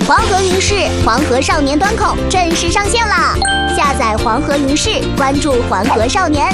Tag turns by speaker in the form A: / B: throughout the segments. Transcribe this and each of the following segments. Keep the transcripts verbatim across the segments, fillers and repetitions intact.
A: 黄河云视黄河少年端口正式上线啦！下载黄河云视，关注黄河少年。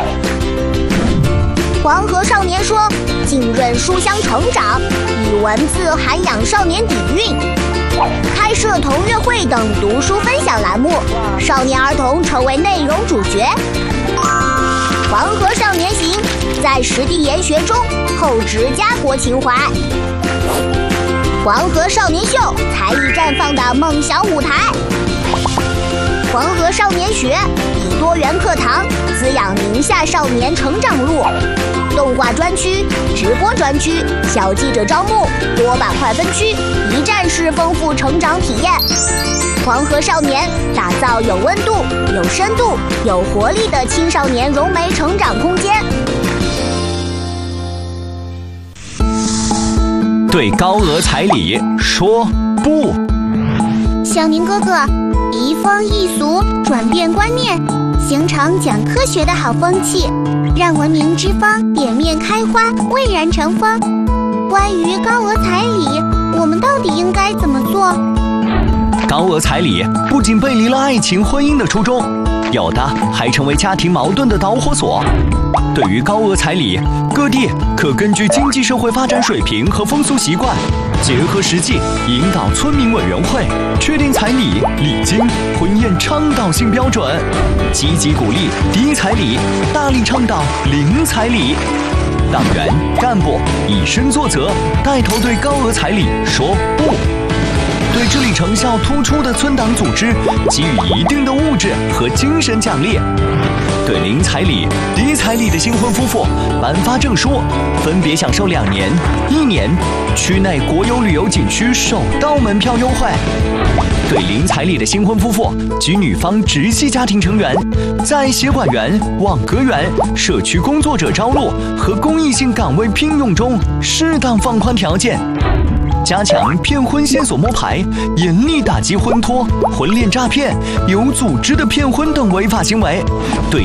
A: 黄河少年说，浸润书香成长，以文字涵养少年底蕴，开设同乐会等读书分享栏目，少年儿童成为内容主角。黄河少年行，在实地研学中厚植家国情怀。黄河少年秀，才艺绽放的梦想舞台。黄河少年学，以多元课堂滋养宁夏少年成长路。动画专区、直播专区、小记者招募、多板块分区，一站式丰富成长体验。黄河少年打造有温度、有深度、有活力的青少年融媒成长空间。
B: 对高额彩礼说不。
A: 小宁哥哥，移风易俗，转变观念，形成讲科学的好风气，让文明之风点面开花，蔚然成风。关于高额彩礼，我们到底应该怎么做？
B: 高额彩礼不仅背离了爱情婚姻的初衷，有的还成为家庭矛盾的导火索。对于高额彩礼，各地可根据经济社会发展水平和风俗习惯，结合实际引导村民委员会确定彩礼、礼金、婚宴倡导性标准，积极鼓励低彩礼，大力倡导零彩礼。党员干部以身作则，带头对高额彩礼说不。对治理成效突出的村党组织给予一定的物质和精神奖励。对零彩礼、低彩礼的新婚夫妇颁发证书，分别享受两年、一年区内国有旅游景区首到门票优惠。对零彩礼的新婚夫妇及女方直系家庭成员，在协管员、网格员、社区工作者招录和公益性岗位聘用中适当放宽条件。加强骗婚线索摸排，严厉打击婚托、婚恋诈骗、有组织的骗婚等违法行为。对